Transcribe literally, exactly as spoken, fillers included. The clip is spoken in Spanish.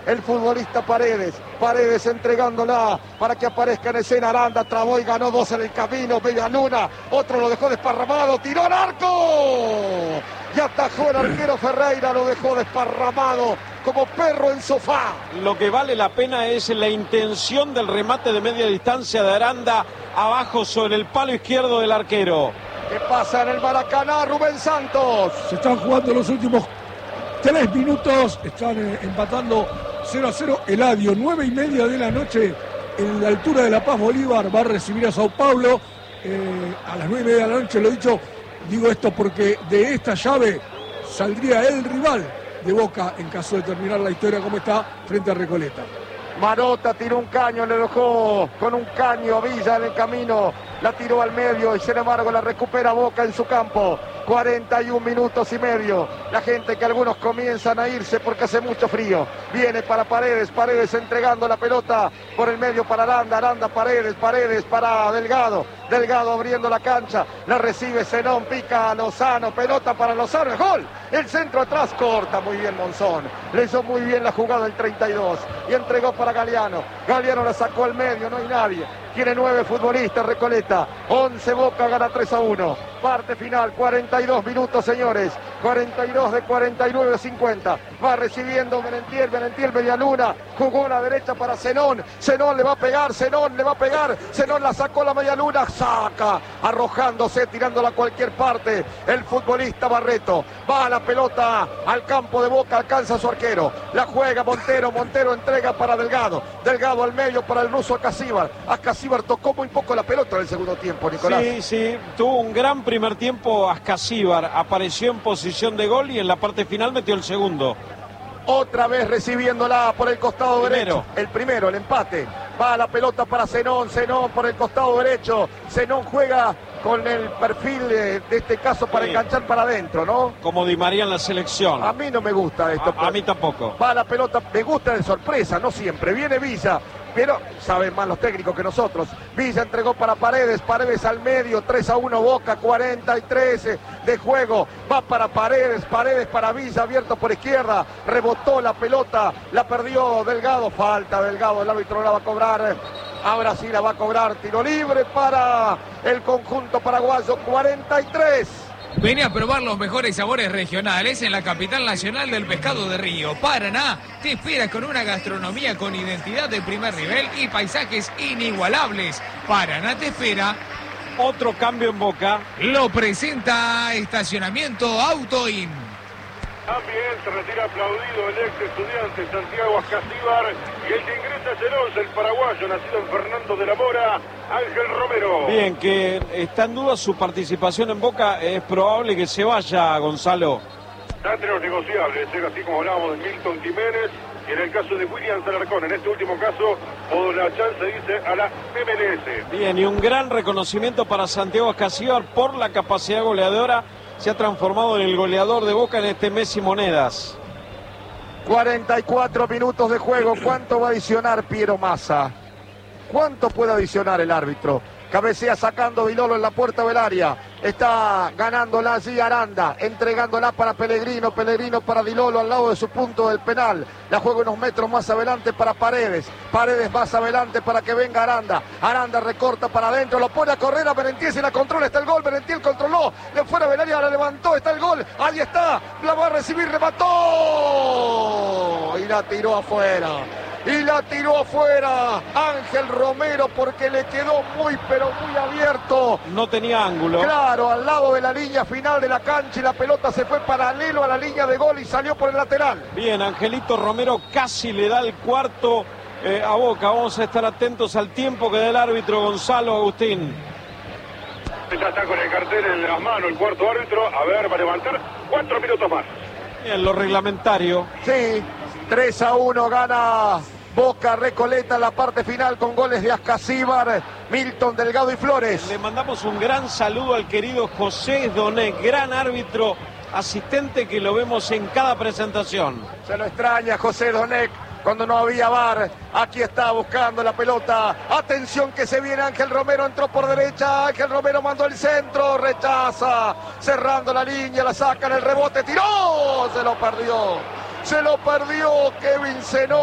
el futbolista Paredes. Paredes entregándola para que aparezca en escena Aranda. Trabó y ganó dos en el camino. Medialuna, otro lo dejó desparramado. Tiró al arco. Y atajó el arquero Ferreira. Lo dejó desparramado como perro en sofá. Lo que vale la pena es la intención del remate de media distancia de Aranda abajo sobre el palo izquierdo del arquero. ¿Qué pasa en el Maracaná, Rubén Santos? Se están jugando los últimos tres minutos, están eh, empatando cero a cero. Eladio, nueve y media de la noche, en la altura de La Paz, Bolívar va a recibir a Sao Paulo eh, a las nueve y media de la noche. Lo dicho, digo esto porque de esta llave saldría el rival de Boca en caso de terminar la historia como está frente a Recoleta. Marota tiró un caño, le dejó con un caño a Villa en el camino, la tiró al medio y sin embargo la recupera Boca en su campo. cuarenta y un minutos y medio. La gente que algunos comienzan a irse porque hace mucho frío. Viene para Paredes, Paredes entregando la pelota por el medio para Aranda, Aranda, Paredes, Paredes para Delgado. Delgado abriendo la cancha, la recibe Zenón, pica a Lozano, pelota para Lozano, el gol. El centro atrás, corta muy bien Monzón. Le hizo muy bien la jugada el treinta y dos y entregó para Galeano. Galeano la sacó al medio, no hay nadie. Tiene nueve futbolistas Recoleta, once Boca, gana tres a uno. Parte final, cuarenta y dos minutos, señores. cuarenta y dos de cuarenta y nueve, cincuenta. Va recibiendo Merentiel, Merentiel Medialuna. Jugó a la derecha para Zenón. Zenón le va a pegar, Zenón le va a pegar. Zenón la sacó la Medialuna, saca, arrojándose, tirándola a cualquier parte. El futbolista Barreto. Va a la pelota al campo de Boca, alcanza a su arquero. La juega Montero, Montero entrega para Delgado. Delgado al medio para el ruso Acasíbar. Acasíbar tocó muy poco la pelota en el segundo tiempo, Nicolás. Sí, sí, tuvo un gran primer tiempo Ascasíbar, apareció en posición de gol y en la parte final metió el segundo. Otra vez recibiéndola por el costado primero. derecho. El primero, el empate. Va la pelota para Zenón, Zenón por el costado derecho. Zenón juega con el perfil de, de este caso para sí. enganchar para adentro, ¿no? Como Di María en la selección. A mí no me gusta esto. A, a mí tampoco. Va la pelota, me gusta de sorpresa, no siempre. Viene Villa, pero saben más los técnicos que nosotros. Villa entregó para Paredes, Paredes al medio, tres a uno Boca, cuarenta y tres de juego. Va para Paredes, Paredes para Villa, abierto por izquierda. Rebotó la pelota, la perdió Delgado. Falta Delgado, el árbitro la va a cobrar. Ahora sí la va a cobrar, tiro libre para el conjunto paraguayo, cuarenta y tres. Vení a probar los mejores sabores regionales en la capital nacional del pescado de Río. Paraná te espera con una gastronomía con identidad de primer nivel y paisajes inigualables. Paraná te espera. Otro cambio en Boca. Lo presenta Estacionamiento Autoin. También se retira aplaudido el ex estudiante Santiago Ascasíbar y el que ingresa es el once, el paraguayo nacido en Fernando de la Mora, Ángel Romero. Bien, que está en duda su participación en Boca, es probable que se vaya, Gonzalo. Está entre los negociables, es así como hablábamos de Milton Jiménez y en el caso de William Alarcón, en este último caso, por la chance dice a la M L S. Bien, y un gran reconocimiento para Santiago Ascasíbar por la capacidad goleadora. Se ha transformado en el goleador de Boca en este Messi Monedas. cuarenta y cuatro minutos de juego. ¿Cuánto va a adicionar Piero Massa? ¿Cuánto puede adicionar el árbitro? Cabecea sacando Vilolo en la puerta del área. Está ganándola allí Aranda, entregándola para Pellegrino, Pellegrino para Dilolo al lado de su punto del penal. La juega unos metros más adelante para Paredes. Paredes más adelante para que venga Aranda. Aranda recorta para adentro, lo pone a correr a Merentiel, se la controla, está el gol. Merentiel controló, de fuera del área la levantó, está el gol. Ahí está, la va a recibir, remató. Y la tiró afuera. Y la tiró afuera Ángel Romero porque le quedó muy pero muy abierto. No tenía ángulo. Claro, al lado de la línea final de la cancha y la pelota se fue paralelo a la línea de gol y salió por el lateral. Bien, Angelito Romero casi le da el cuarto eh, a Boca. Vamos a estar atentos al tiempo que da el árbitro Gonzalo Agustín. Ya está con el cartel en las manos el cuarto árbitro. A ver, va a levantar cuatro minutos más. Bien, lo reglamentario. Sí, tres a uno gana Boca Recoleta en la parte final con goles de Ascasíbar, Milton, Delgado y Flores. Le mandamos un gran saludo al querido José Donet, gran árbitro asistente que lo vemos en cada presentación. Se lo extraña José Donet cuando no había V A R. Aquí está buscando la pelota. Atención que se viene Ángel Romero, entró por derecha. Ángel Romero mandó el centro, rechaza, cerrando la línea, la saca en el rebote, tiró, se lo perdió. Se lo perdió Kevin Zenón.